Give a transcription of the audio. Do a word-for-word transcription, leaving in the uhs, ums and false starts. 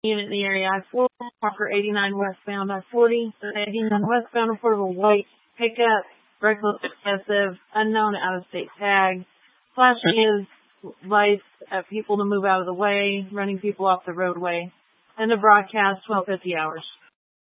unit in the area. I four Walker eighty-nine westbound. I forty eighty-nine westbound report of a white pickup, reckless, excessive, unknown out-of-state tag, flashing his lights at people to move out of the way, running people off the roadway. End of broadcast, twelve fifty hours.